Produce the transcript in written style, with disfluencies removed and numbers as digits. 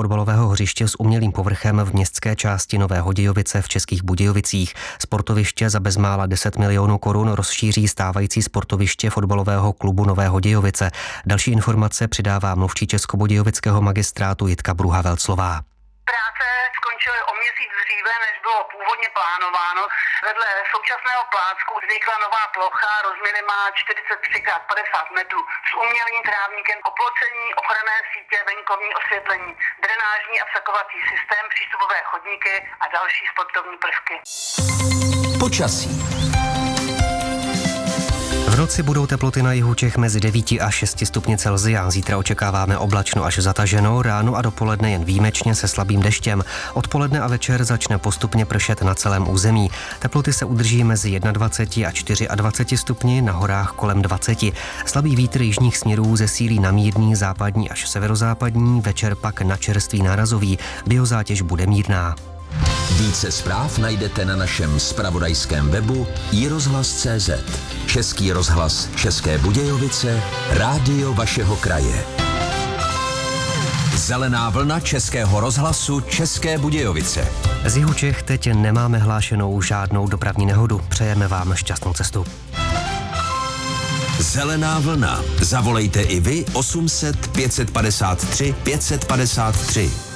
fotbalového hřiště s umělým povrchem v městské části Nové Hodějovice v Českých Budějovicích. Sportoviště za bezmála 10 milionů korun rozšíří stávající sportoviště fotbalového klubu Nové Hodějovice. Další informace přidává mluvčí českobudějovického magistrátu Jitka Bruha-Velclová. Práce skončily o měsíc dříve, než bylo původně plánováno. Vedle současného plácku vznikla nová plocha, rozměry má 43x50 metrů s umělým trávníkem, oplocení, ochranné sítě, venkovní osvětlení, drenážní a vsakovací systém, přístupové chodníky a další sportovní prvky. Počasí. V noci budou teploty na jihu Čech mezi 9 a 6 stupni Celsia. Zítra očekáváme oblačno až zataženo, ráno a dopoledne jen výjimečně se slabým deštěm. Odpoledne a večer začne postupně pršet na celém území. Teploty se udrží mezi 21 a 24 stupni, na horách kolem 20. Slabý vítr jižních směrů zesílí na mírný západní až severozápadní, večer pak na čerstvý nárazový. Biozátěž bude mírná. Více zpráv najdete na našem zpravodajském webu iRozhlas.cz. Český rozhlas České Budějovice, rádio vašeho kraje. Zelená vlna Českého rozhlasu České Budějovice. Z jihu Čech teď nemáme hlášenou žádnou dopravní nehodu. Přejeme vám šťastnou cestu. Zelená vlna. Zavolejte i vy 800 553 553.